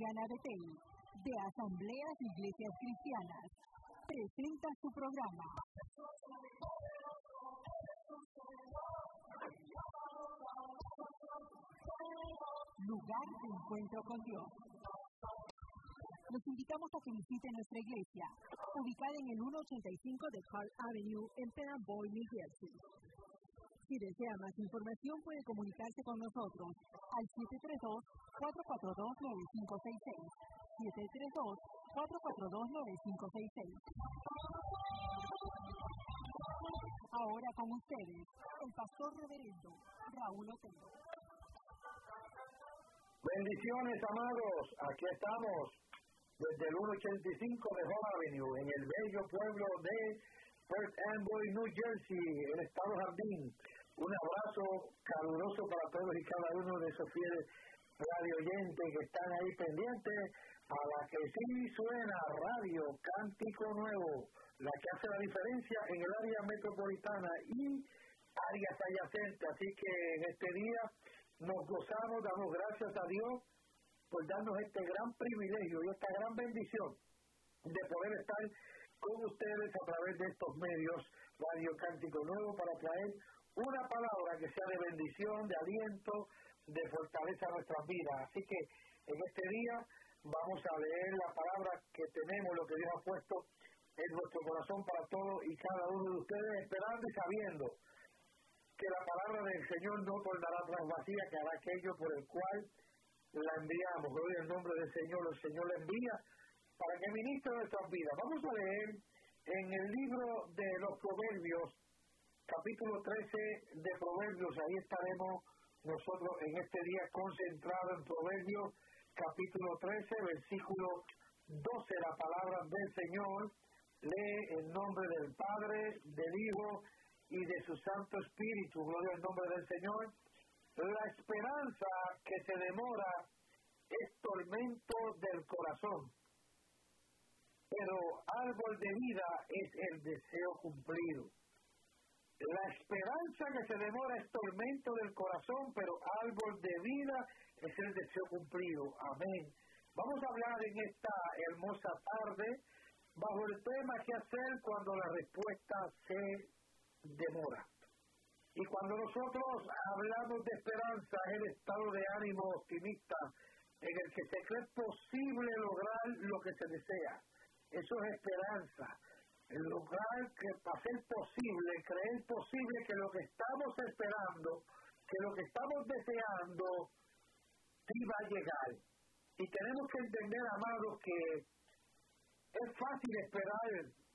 Cristiana Betel, de Asambleas de Iglesias Cristianas, presenta su programa. Lugar de encuentro con Dios. Los invitamos a que visiten nuestra iglesia, ubicada en el 185 de Hart Avenue, en Pennboy, New Jersey. Si desea más información, puede comunicarse con nosotros al 732-442-9566. 732-442-9566. Ahora con ustedes, el pastor reverendo Raúl Otero. Bendiciones, amados. Aquí estamos desde el 185 de Hart Avenue, en el bello pueblo de Pennboy, New Jersey, el estado Jardín. Un abrazo caluroso para todos y cada uno de esos fieles radio oyentes que están ahí pendientes a la que sí suena Radio Cántico Nuevo, la que hace la diferencia en el área metropolitana y áreas adyacentes. Así que en este día nos gozamos, damos gracias a Dios por darnos este gran privilegio y esta gran bendición de poder estar con ustedes a través de estos medios Radio Cántico Nuevo para traer una palabra que sea de bendición, de aliento, de fortaleza a nuestras vidas. Así que en este día vamos a leer la palabra que tenemos, lo que Dios ha puesto en nuestro corazón para todos y cada uno de ustedes, esperando y sabiendo que la palabra del Señor no tornará atrás vacía, que hará aquello por el cual la enviamos. Gloria al nombre del Señor. El Señor la envía para que ministre nuestras vidas. Vamos a leer en el libro de los Proverbios, capítulo 13 de Proverbios. Ahí estaremos nosotros en este día concentrados en Proverbios, capítulo 13, versículo 12. La palabra del Señor lee en nombre del Padre, del Hijo y de su Santo Espíritu. Gloria al nombre del Señor. La esperanza que se demora es tormento del corazón, pero árbol de vida es el deseo cumplido. La esperanza que se demora es tormento del corazón, pero árbol de vida es el deseo cumplido. Amén. Vamos a hablar en esta hermosa tarde bajo el tema ¿qué hacer cuando la respuesta se demora? Y cuando nosotros hablamos de esperanza, es el estado de ánimo optimista en el que se cree posible lograr lo que se desea. Eso es esperanza. El lograr que para ser posible, creer posible que lo que estamos esperando, que lo que estamos deseando, sí va a llegar. Y tenemos que entender, amados, que es fácil esperar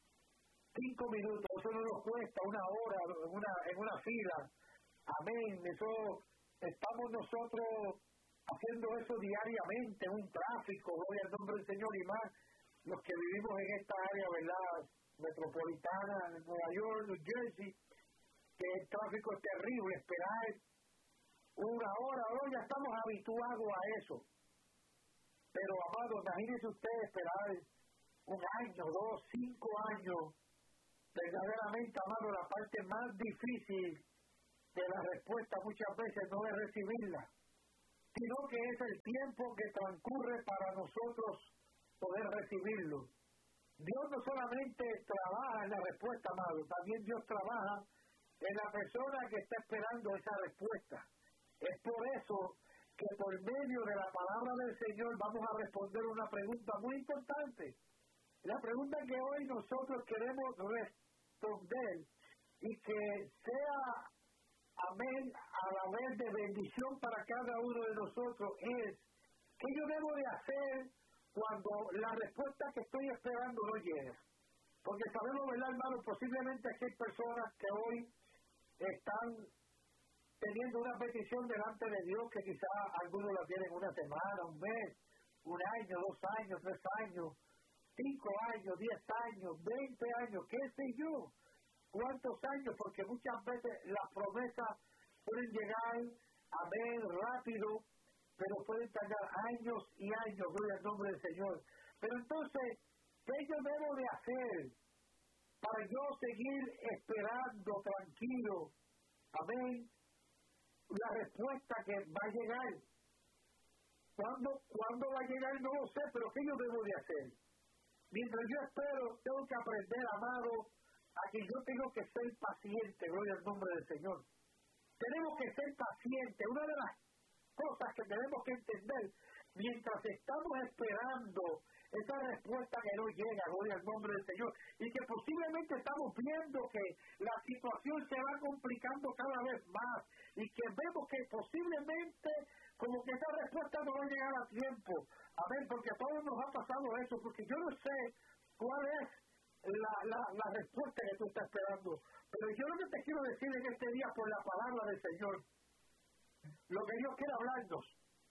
5 minutos, eso no nos cuesta una hora en una fila. Amén. Eso estamos nosotros haciendo eso diariamente, en un tráfico, gloria al nombre del Señor, y más los que vivimos en esta área, ¿verdad?, metropolitana, en Nueva York, New Jersey, que el tráfico es terrible, esperar una hora o dos, ya estamos habituados a eso. Pero, amado, imagínense ustedes esperar 1 año, 2, 5 años. Verdaderamente, amado, la parte más difícil de la respuesta muchas veces no es recibirla, sino que es el tiempo que transcurre para nosotros poder recibirlo. Dios no solamente trabaja en la respuesta, amado, también Dios trabaja en la persona que está esperando esa respuesta. Es por eso que por medio de la palabra del Señor vamos a responder una pregunta muy importante. La pregunta que hoy nosotros queremos responder y que sea, amén, a la vez de bendición para cada uno de nosotros es ¿qué yo debo de hacer cuando la respuesta que estoy esperando no llega? Porque sabemos, ¿verdad, hermano? Posiblemente aquí hay personas que hoy están teniendo una petición delante de Dios que quizás algunos la tienen una semana, un mes, 1 año, 2 años, 3 años, 5 años, 10 años, 20 años, qué sé yo, cuántos años, porque muchas veces las promesas pueden llegar, amén, rápido, pero pueden tardar años y años, gloria al nombre del Señor. Pero entonces, ¿qué yo debo de hacer para yo seguir esperando tranquilo, amén, la respuesta que va a llegar? ¿Cuándo va a llegar? No lo sé, pero ¿qué yo debo de hacer? Mientras yo espero, tengo que aprender, amado, a que yo tengo que ser paciente, gloria al nombre del Señor. Tenemos que ser pacientes. Una de las cosas que tenemos que entender, mientras estamos esperando esa respuesta que no llega, gloria al nombre del Señor, y que posiblemente estamos viendo que la situación se va complicando cada vez más, y que vemos que posiblemente como que esa respuesta no va a llegar a tiempo. Amén, porque a todos nos ha pasado eso, porque yo no sé cuál es la respuesta que tú estás esperando, pero yo lo que te quiero decir en este día por la palabra del Señor, lo que Dios quiere hablarnos,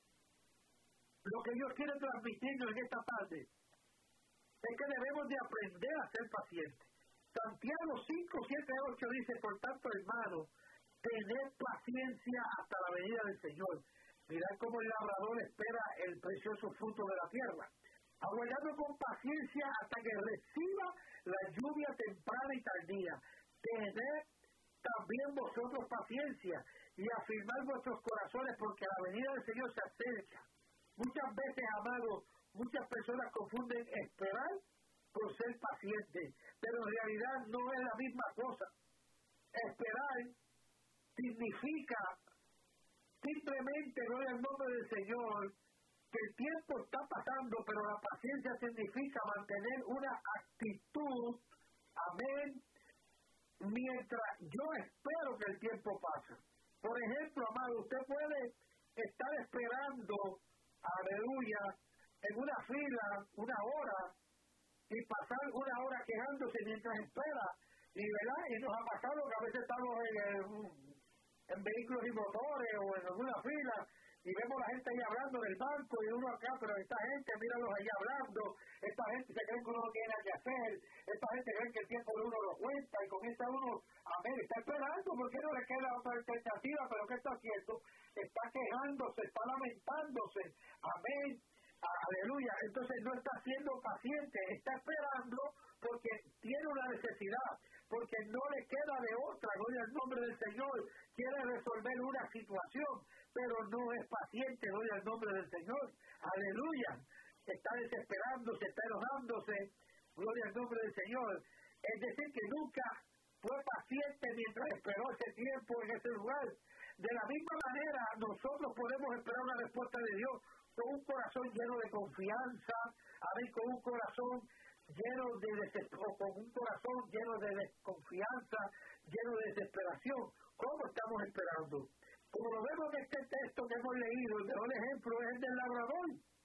lo que Dios quiere transmitirnos en esta tarde, es que debemos de aprender a ser pacientes. Santiago 5:7-8 dice, por tanto, hermanos, tened paciencia hasta la venida del Señor. Mirad cómo el labrador espera el precioso fruto de la tierra, aguardando con paciencia hasta que reciba la lluvia temprana y tardía. Tened también vosotros paciencia y afirmad vuestros corazones, porque la venida del Señor se acerca. Muchas veces, amados, muchas personas confunden esperar por ser paciente, pero en realidad no es la misma cosa. Esperar significa simplemente, gloria al nombre del Señor, que el tiempo está pasando, pero la paciencia significa mantener una actitud, amén, mientras yo espero que el tiempo pase. Por ejemplo, amado, usted puede estar esperando, aleluya, en una fila, una hora, y pasar una hora quejándose mientras espera, y ¿verdad? Y nos ha pasado que a veces estamos en vehículos y motores o en alguna fila, y vemos a la gente ahí hablando del banco, y uno acá, pero esta gente, míralos ahí hablando, esta gente se cree que uno no tiene nada que hacer, esta gente cree que el tiempo de uno lo cuenta, y comienza uno, amén, está esperando, porque no le queda otra alternativa, pero ¿qué está haciendo? Está quejándose, está lamentándose, amén, aleluya. Entonces no está siendo paciente, está esperando porque tiene una necesidad, porque no le queda de otra, gloria al nombre del Señor, quiere resolver una situación, pero no es paciente, gloria al nombre del Señor, aleluya. Está desesperándose, está enojándose, gloria al nombre del Señor. Es decir, que nunca fue paciente mientras esperó ese tiempo en ese lugar. De la misma manera, nosotros podemos esperar una respuesta de Dios con un corazón lleno de confianza, con un corazón lleno de con un corazón lleno de desconfianza, lleno de desesperación. ¿Cómo estamos esperando? Como lo vemos en este texto que hemos leído, el mejor ejemplo es el del labrador.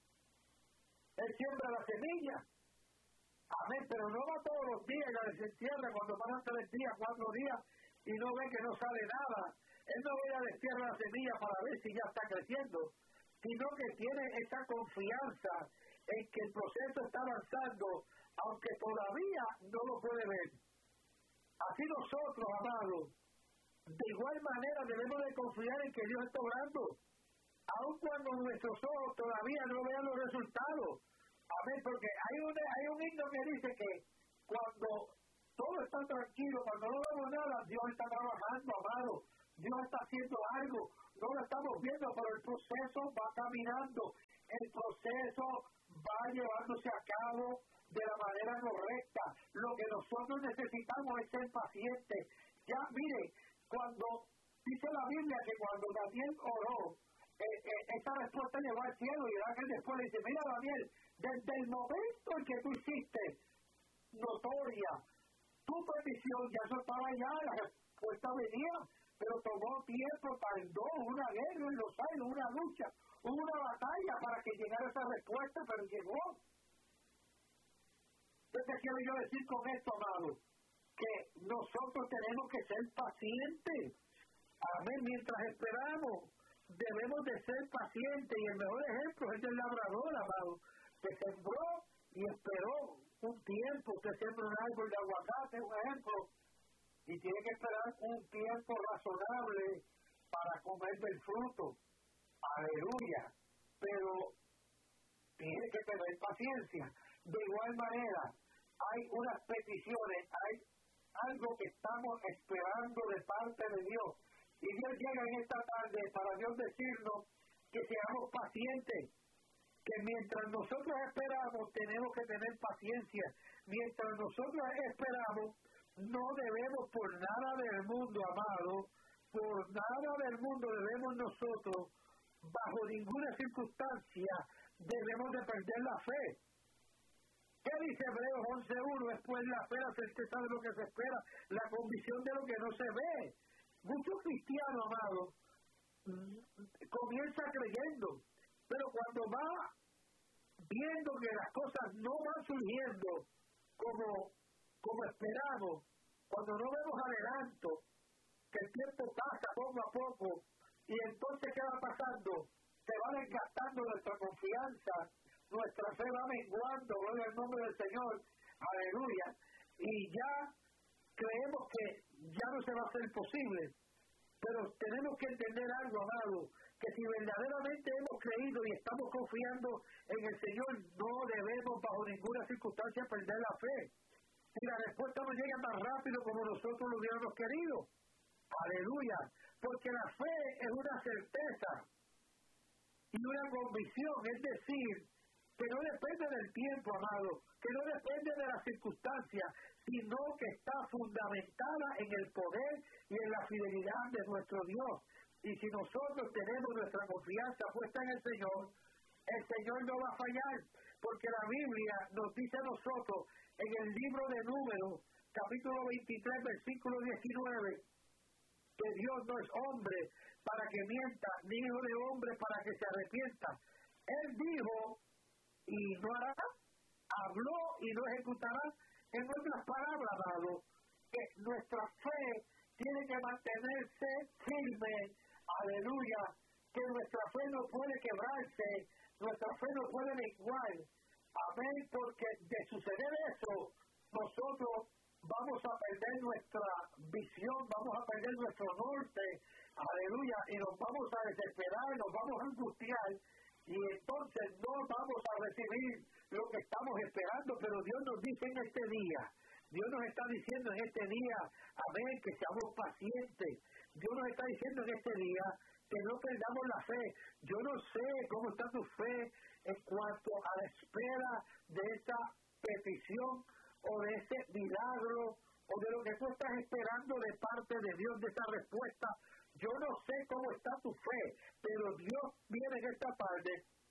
Él siembra la semilla. Amén, pero no va todos los días y la desentierra cuando pasan 3 días, 4 días y no ve que no sale nada. Él no va a destierra la semilla para ver si ya está creciendo, sino que tiene esa confianza en que el proceso está avanzando, aunque todavía no lo puede ver. Así nosotros, amados, de igual manera debemos de confiar en que Dios está obrando, aun cuando nuestros ojos todavía no vean los resultados. Amén, porque hay un himno que dice que cuando todo está tranquilo, cuando no vemos nada, Dios está trabajando, amado. Dios está haciendo algo, no lo estamos viendo, pero el proceso va caminando, el proceso va llevándose a cabo de la manera correcta. Lo que nosotros necesitamos es ser pacientes. Ya, mire, cuando dice la Biblia que cuando Daniel oró, esa respuesta llegó al cielo, y Ángel después le dice, mira Daniel, desde el momento en que tú hiciste notoria tu petición, ya eso estaba allá, la respuesta venía, pero tomó tiempo, tardó una guerra en los años, una lucha, hubo una batalla para que llegara esa respuesta, pero llegó. Entonces quiero yo decir con esto, amado, que nosotros tenemos que ser pacientes. Amén, mientras esperamos, debemos de ser pacientes, y el mejor ejemplo es el del labrador, amado, que sembró y esperó un tiempo. Que siembra un árbol de aguacate, un ejemplo, y tiene que esperar un tiempo razonable para comer del fruto. Aleluya. Pero tiene que tener paciencia. De igual manera, hay unas peticiones, hay algo que estamos esperando de parte de Dios. Y Dios llega en esta tarde para Dios decirnos que seamos pacientes. que mientras nosotros esperamos tenemos que tener paciencia. Mientras nosotros esperamos, no debemos por nada del mundo, amado, por nada del mundo debemos nosotros, bajo ninguna circunstancia, debemos de perder la fe. ¿Qué dice Hebreos 11:1? Es pues la fe, la certeza de lo que se espera, la convicción de lo que no se ve. Muchos cristianos, amados, comienza creyendo, pero cuando va viendo que las cosas no van surgiendo como esperamos, cuando no vemos adelanto, que el tiempo pasa poco a poco, y entonces ¿qué va pasando? Se va desgastando nuestra confianza, nuestra fe va menguando, gloria al nombre del Señor, aleluya, y ya creemos que ya no se va a hacer posible. Pero tenemos que entender algo, amado, que si verdaderamente hemos creído y estamos confiando en el Señor, no debemos bajo ninguna circunstancia perder la fe. Si la respuesta no llega tan rápido como nosotros lo hubiéramos querido, aleluya, porque la fe es una certeza y una convicción, es decir, que no depende del tiempo, amado, que no depende de las circunstancias, sino que está fundamentada en el poder y en la fidelidad de nuestro Dios. Y si nosotros tenemos nuestra confianza puesta en el Señor no va a fallar, porque la Biblia nos dice a nosotros en el libro de Números, capítulo 23, versículo 19, que Dios no es hombre para que mienta, ni hijo de hombre para que se arrepienta. Él dijo y no hará, habló y no ejecutará. En otras palabras, amado, que nuestra fe tiene que mantenerse firme, aleluya, que nuestra fe no puede quebrarse, nuestra fe no puede menguar, amén, porque de suceder eso, nosotros vamos a perder nuestra visión, vamos a perder nuestro norte, aleluya, y nos vamos a desesperar, nos vamos a angustiar, y entonces no vamos a recibir lo que estamos esperando. Pero Dios nos dice en este día, Dios nos está diciendo en este día, amén, que seamos pacientes. Dios nos está diciendo en este día que no perdamos la fe. Yo no sé cómo está tu fe en cuanto a la espera de esa petición o de ese milagro o de lo que tú estás esperando de parte de Dios, de esa respuesta. Yo no sé cómo está tu fe, pero Dios viene en esta tarde,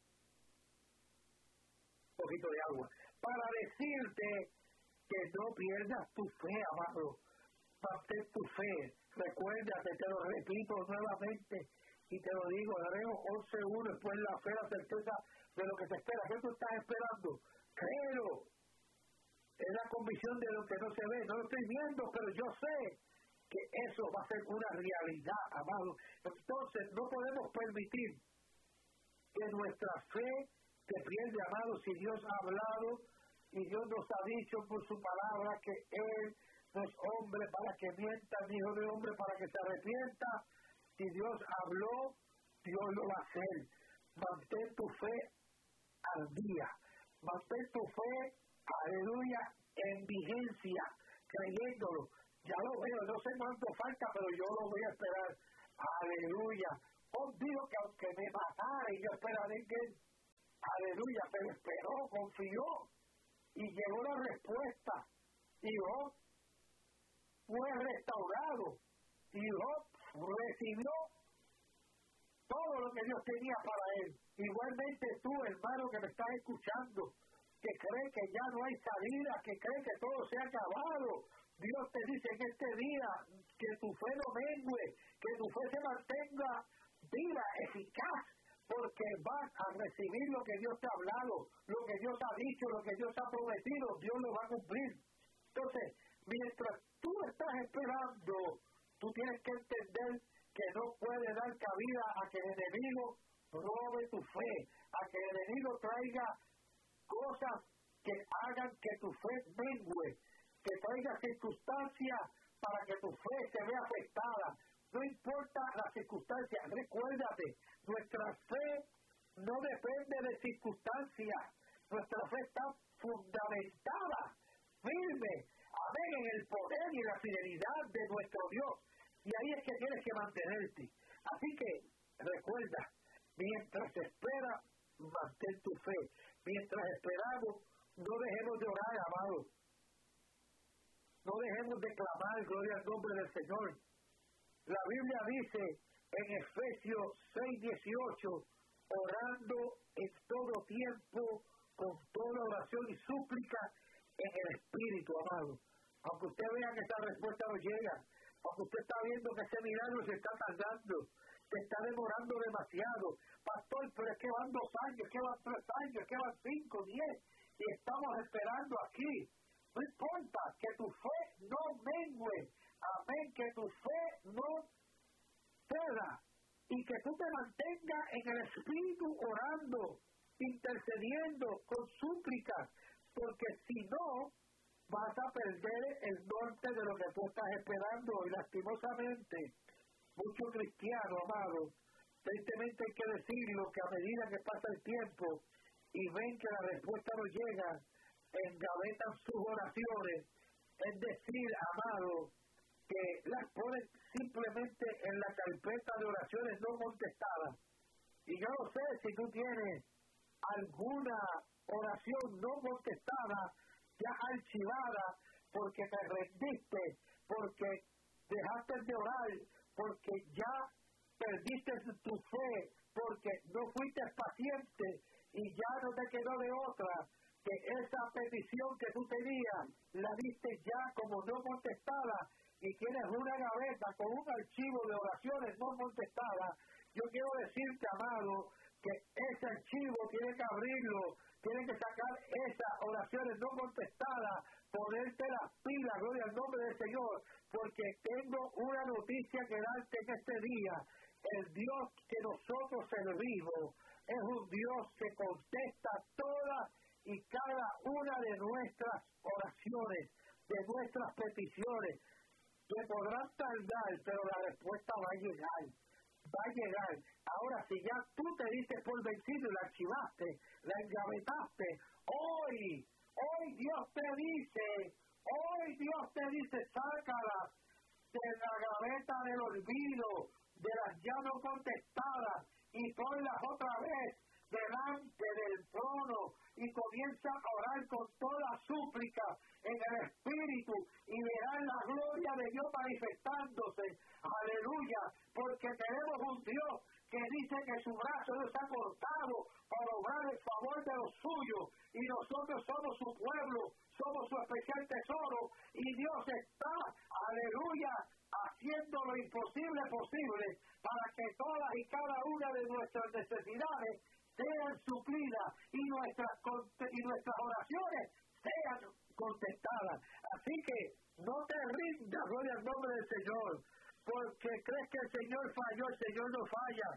un poquito de agua, para decirte que no pierdas tu fe, amado. Mantén tu fe. Recuérdate, te lo repito nuevamente, y te lo digo, Hebreos 11:1, después la fe, la certeza de lo que se espera. ¿Qué tú estás esperando? Créelo. Es la convicción de lo que no se ve. No lo estoy viendo, pero yo sé que eso va a ser una realidad, amado. Entonces, no podemos permitir que nuestra fe se pierda, amado. Si Dios ha hablado y Dios nos ha dicho por su palabra que Él no es hombre para que mienta, ni hijo de hombre para que se arrepienta. Si Dios habló, Dios lo va a hacer. Mantén tu fe al día. Mantén tu fe, aleluya, en vigencia, creyéndolo. Ya lo veo, no sé cuánto falta, pero yo lo voy a esperar. Aleluya. Os digo que aunque me matara, yo esperaré que Él, aleluya, pero esperó, confió, y llegó la respuesta. Y Job fue restaurado, y Job recibió todo lo que Dios tenía para él. Igualmente tú, hermano, que me estás escuchando, que cree que ya no hay salida, que cree que todo se ha acabado, Dios te dice en este día que tu fe no mengue, que tu fe se mantenga viva, eficaz, porque vas a recibir lo que Dios te ha hablado, lo que Dios ha dicho, lo que Dios ha prometido, Dios lo va a cumplir. Entonces, mientras tú estás esperando, tú tienes que entender que no puede dar cabida a que el enemigo robe tu fe, a que el enemigo traiga cosas que hagan que tu fe mengue, que traiga circunstancias para que tu fe se vea afectada. No importa las circunstancias, recuérdate, nuestra fe no depende de circunstancias, nuestra fe está fundamentada, firme, amén, en el poder y la fidelidad de nuestro Dios. Y ahí es que tienes que mantenerte. Así que, recuerda, mientras espera, mantén tu fe. Mientras esperamos, no dejemos de orar, amados. No dejemos de clamar, gloria al nombre del Señor. La Biblia dice en Efesios 6:18, orando en todo tiempo, con toda oración y súplica en el Espíritu, amado. Aunque usted vea que esa respuesta no llega, aunque usted está viendo que ese milagro se está tardando, se está demorando demasiado. Pastor, pero es que van 2 años, que van 3 años, que van 5, 10, y estamos esperando aquí. No importa que tu fe no mengue, amén, que tu fe no ceda, y que tú te mantengas en el Espíritu orando, intercediendo con súplicas, porque si no, vas a perder el norte de lo que tú estás esperando. Y lastimosamente, muchos cristianos, amados, tristemente hay que decirlo, que a medida que pasa el tiempo y ven que la respuesta no llega, engavetan sus oraciones, es decir, amado, que las ponen simplemente en la carpeta de oraciones no contestadas. Y yo no sé si tú tienes alguna oración no contestada, ya archivada, porque te rendiste, porque dejaste de orar, porque ya perdiste tu fe, porque no fuiste paciente y ya no te quedó de otra, que esa petición que tú tenías la diste ya como no contestada y tienes una gaveta con un archivo de oraciones no contestadas. Yo quiero decirte, amado, que ese archivo tiene que abrirlo, tiene que sacar esas oraciones no contestadas, ponerte las pilas, gloria al nombre del Señor, porque tengo una noticia que darte en este día. El Dios que nosotros servimos es un Dios que contesta todas y cada una de nuestras oraciones, de nuestras peticiones, que podrán tardar, pero la respuesta va a llegar. Va a llegar. Ahora, si ya tú te diste por vencido y la archivaste, la engavetaste, hoy Dios te dice, sácala de la gaveta del olvido, de las ya no contestadas, y ponlas otra vez delante del trono, y comienza a orar con toda súplica en el Espíritu, y verán la gloria de Dios manifestándose. Aleluya, porque tenemos un Dios que dice que su brazo no está cortado para obrar el favor de los suyos, y nosotros somos su pueblo, somos su especial tesoro, y Dios está, aleluya, haciendo lo imposible posible para que todas y cada una de nuestras necesidades sean suplidas y nuestras oraciones sean contestadas. Así que no te rindas, gloria al nombre del Señor, porque crees que el Señor falló, el Señor no falla.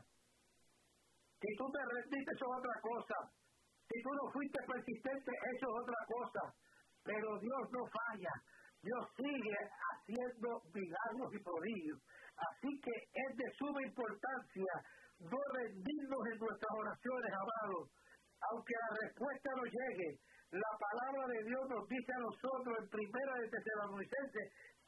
Si tú te rendiste, eso es otra cosa. Si tú no fuiste persistente, eso es otra cosa. Pero Dios no falla. Dios sigue haciendo milagros y prodigios. Así que es de suma importancia no rendirnos en nuestras oraciones, amados. Aunque la respuesta no llegue, la palabra de Dios nos dice a nosotros en 1 de Tesalonicenses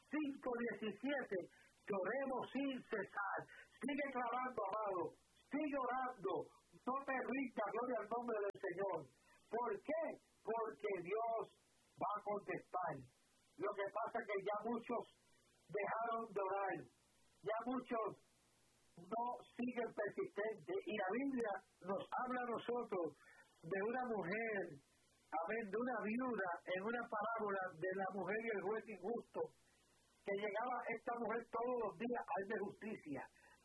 5:17, que oremos sin cesar. Sigue clamando, amado. Sigue orando. No te rindas, gloria al nombre del Señor. ¿Por qué? Porque Dios va a contestar. Lo que pasa es que ya muchos dejaron de orar. Ya muchos no siguen persistentes. Y la Biblia nos habla a nosotros de una mujer, amén, de una viuda, en una parábola de la mujer y el juez injusto, que llegaba esta mujer todos los días al de justicia.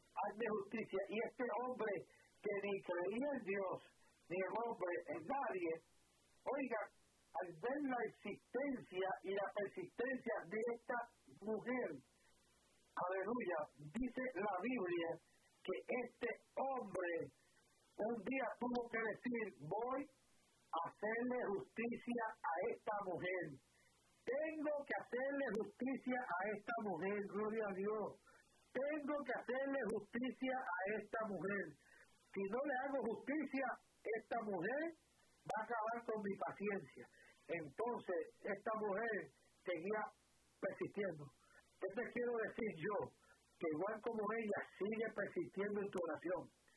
Y este hombre que ni creía en Dios, ni el hombre en nadie, oiga, al ver la existencia y la persistencia de esta mujer, aleluya, dice la Biblia que este hombre un día tuvo que decir, voy a hacerle justicia a esta mujer. Tengo que hacerle justicia a esta mujer, gloria a Dios. Tengo que hacerle justicia a esta mujer. Si no le hago justicia, esta mujer va a acabar con mi paciencia. Entonces, esta mujer seguía persistiendo. ¿Qué te quiero decir yo? Que igual como ella sigue persistiendo en tu oración.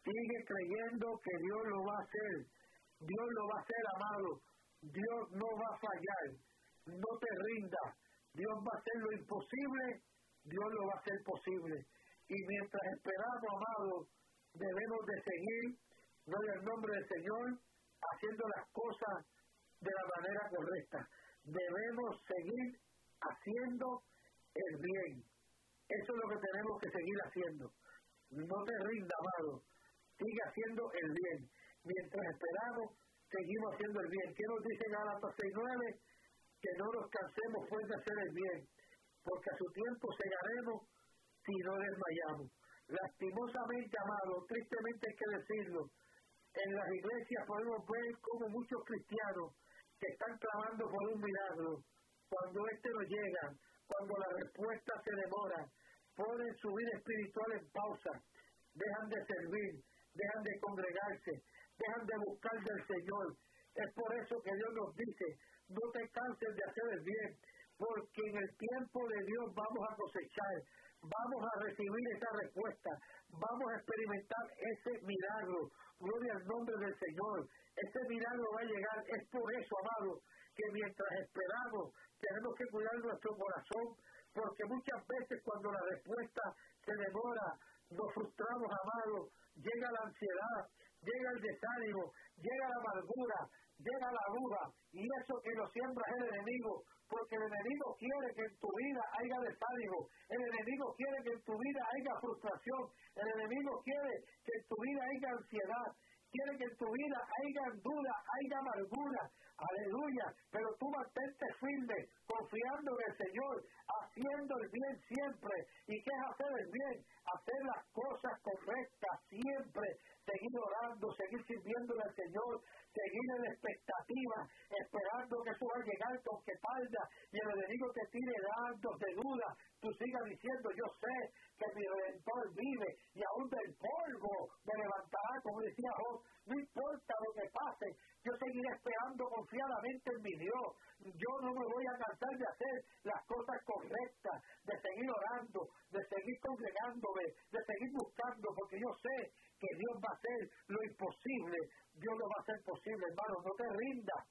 Sigue creyendo que Dios lo va a hacer. Dios lo va a hacer, amado. Dios no va a fallar. No te rindas. Dios va a hacer lo imposible. Dios lo va a hacer posible. Y mientras esperamos, amado, debemos de seguir, gloria al nombre del Señor, haciendo las cosas de la manera correcta. Debemos seguir haciendo el bien. Eso es lo que tenemos que seguir haciendo. No te rindas, amado. Sigue haciendo el bien. Mientras esperamos, seguimos haciendo el bien. ¿Qué nos dice Gálatas 6:9? Que no nos cansemos pues de hacer el bien, porque a su tiempo segaremos si no desmayamos. Lastimosamente, amado, tristemente hay que decirlo, en las iglesias podemos ver como muchos cristianos que están clamando por un milagro. Cuando no llega, cuando la respuesta se demora, ponen su vida espiritual en pausa, dejan de servir, dejan de congregarse, dejan de buscar del Señor. Es por eso que Dios nos dice, no te canses de hacer el bien, porque en el tiempo de Dios vamos a cosechar, vamos a recibir esa respuesta, vamos a experimentar ese milagro. Gloria al nombre del Señor. Ese milagro va a llegar. Es por eso, amado, que mientras esperamos tenemos que cuidar nuestro corazón, porque muchas veces cuando la respuesta se demora, nos frustramos, amado, llega la ansiedad, llega el desánimo, llega la amargura, llega la duda, y eso que nos siembra es el enemigo, porque el enemigo quiere que en tu vida haya desánimo, el enemigo quiere que en tu vida haya frustración, el enemigo quiere que en tu vida haya ansiedad, quiere que en tu vida haya duda, haya amargura, aleluya, pero tú mantente firme, confiando en el Señor, haciendo el bien siempre. ¿Y qué es hacer el bien? Hacer las cosas correctas siempre, seguir orando, seguir sirviéndole al Señor, seguir en la expectativa, esperando que eso va a llegar con que tarda, y el enemigo te tire dardos de duda, tú sigas diciendo, yo sé que mi Redentor vive, y aún del polvo me levantará, como decía Job. No importa lo que pase, yo seguiré esperando confiadamente en mi Dios. Yo no me voy a cansar de hacer las cosas correctas, de seguir orando, de seguir congregándome, de seguir buscando, porque yo sé que Dios va a hacer lo imposible. Dios lo va a hacer posible, hermano, no te rindas.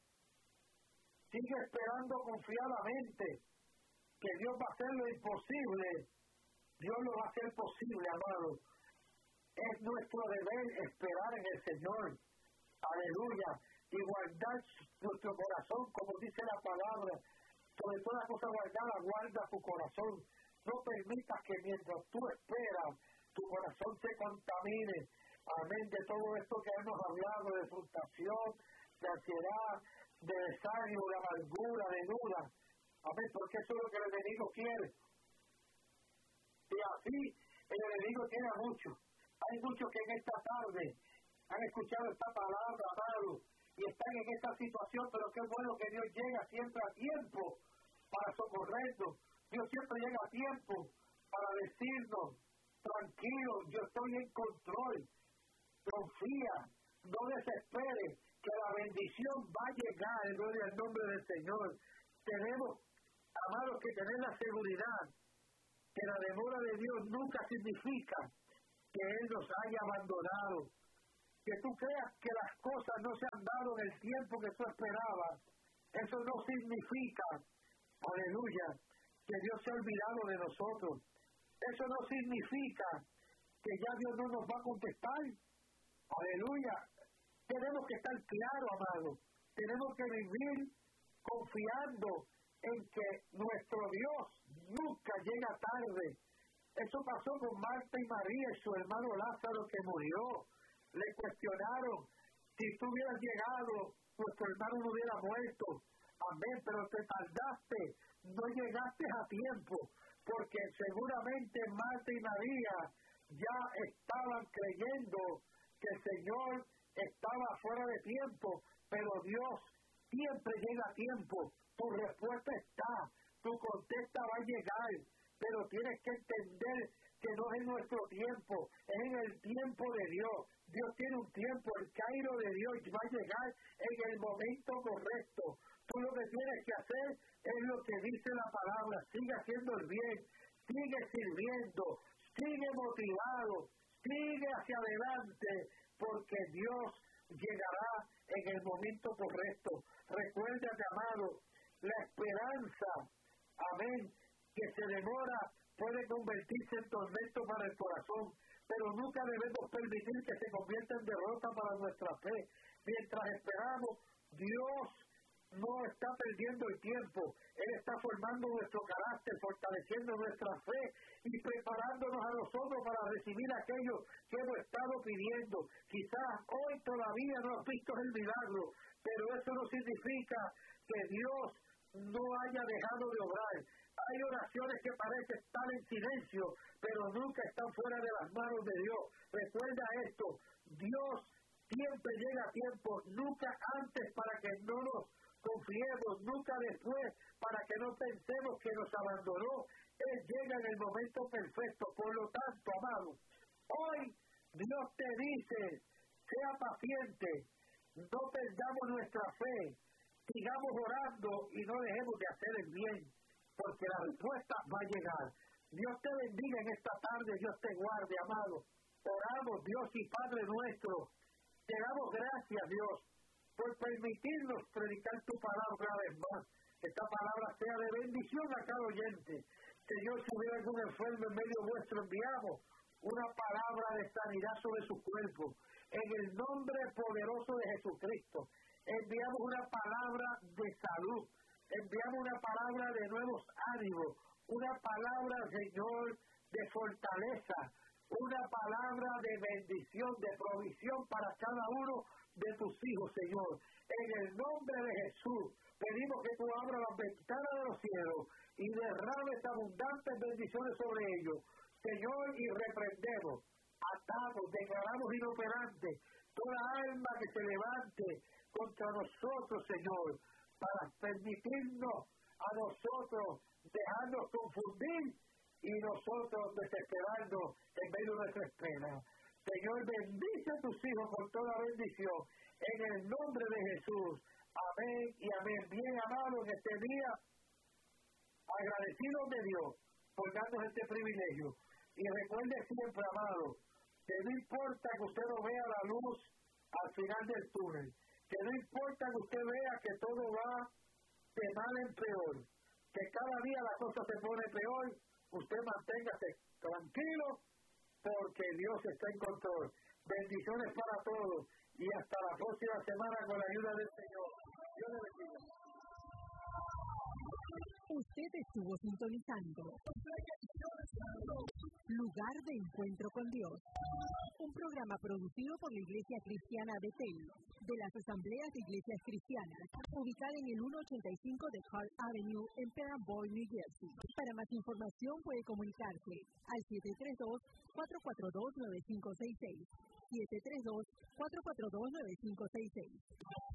Sigue esperando confiadamente que Dios va a hacer lo imposible. Dios lo va a hacer posible, amado. Es nuestro deber esperar en el Señor. Aleluya. Y guardar nuestro corazón, como dice la palabra. Sobre toda cosa guardada, guarda tu corazón. No permitas que mientras tú esperas, tu corazón se contamine. Amén. De todo esto que hemos hablado, de frustración, de ansiedad, de desánimo, de amargura, de duda. Amén. Porque eso es lo que el enemigo quiere. Y así el enemigo tiene a muchos. Hay muchos que en esta tarde han escuchado esta palabra, amado, y están en esta situación, pero qué bueno que Dios llega siempre a tiempo para socorrernos. Dios siempre llega a tiempo para decirnos, tranquilo, yo estoy en control, confía, no desesperes, que la bendición va a llegar, en gloria al nombre del Señor. Tenemos, amados, que tener la seguridad que la demora de Dios nunca significa que Él nos haya abandonado. Que tú creas que las cosas no se han dado en el tiempo que tú esperabas, eso no significa, aleluya, que Dios se ha olvidado de nosotros. Eso no significa que ya Dios no nos va a contestar. Aleluya. Tenemos que estar claros, amados. Tenemos que vivir confiando en que nuestro Dios nunca llega tarde. Eso pasó con Marta y María y su hermano Lázaro que murió. Le cuestionaron, si tú hubieras llegado, nuestro hermano no hubiera muerto. Amén, pero te tardaste, no llegaste a tiempo, porque seguramente Marta y María ya estaban creyendo que el Señor estaba fuera de tiempo, pero Dios siempre llega a tiempo. Tu respuesta está, tu contesta va a llegar, pero tienes que entender que no es en nuestro tiempo, es en el tiempo de Dios. Dios tiene un tiempo, el Cairo de Dios va a llegar en el momento correcto. Tú lo que tienes que hacer es lo que dice la palabra, sigue haciendo el bien, sigue sirviendo, sigue motivado, Sigue hacia adelante, porque Dios llegará en el momento correcto. Recuérdate, amado, la esperanza, amén, que se demora puede convertirse en tormento para el corazón, pero nunca debemos permitir que se convierta en derrota para nuestra fe. Mientras esperamos, Dios no está perdiendo el tiempo. Él está formando nuestro carácter, fortaleciendo nuestra fe y preparándonos a nosotros para recibir aquello que hemos estado pidiendo. Quizás hoy todavía no has visto el milagro, pero eso no significa que Dios no haya dejado de obrar. Hay oraciones que parecen estar en silencio, pero nunca están fuera de las manos de Dios. Recuerda esto, Dios siempre llega a tiempo, nunca antes para que no nos confiemos, nunca después para que no pensemos que nos abandonó. Él llega en el momento perfecto. Por lo tanto, amado, hoy Dios te dice, sea paciente, no perdamos nuestra fe, sigamos orando y no dejemos de hacer el bien, porque la respuesta va a llegar. Dios te bendiga en esta tarde, Dios te guarde, amado. Oramos, Dios y Padre nuestro, te damos gracias, Dios, por permitirnos predicar tu palabra una vez más. Esta palabra sea de bendición a cada oyente. Señor, si hubiera algún enfermo en medio vuestro, enviamos una palabra de sanidad sobre su cuerpo. En el nombre poderoso de Jesucristo, enviamos una palabra de salud. Enviamos una palabra de nuevos ánimos. Una palabra, Señor, de fortaleza. Una palabra de bendición, de provisión para cada uno de tus hijos, Señor. En el nombre de Jesús, pedimos que tú abras las ventanas de los cielos y derrames abundantes bendiciones sobre ellos. Señor, y reprendemos, atamos, declaramos inoperante toda alma que se levante contra nosotros, Señor, para permitirnos a nosotros dejarnos confundir y nosotros desesperarnos en medio de nuestra espera. Señor, bendice a tus hijos con toda bendición, en el nombre de Jesús. Amén y amén. Bien, amado, en este día, agradecidos de Dios por darnos este privilegio. Y recuerde siempre, amado, que no importa que usted no vea la luz al final del túnel, que no importa que usted vea que todo va de mal en peor, que cada día la cosa se pone peor, usted manténgase tranquilo, porque Dios está en control. Bendiciones para todos y hasta la próxima semana con la ayuda del Señor. Dios le bendiga. Usted estuvo sintonizando Lugar de Encuentro con Dios, un programa producido por la Iglesia Cristiana Bethel, de las Asambleas de Iglesias Cristianas, ubicada en el 185 de Hart Avenue en Penn-Boy, New Jersey. Para más información puede comunicarse al 732-442-9566, 732-442-9566.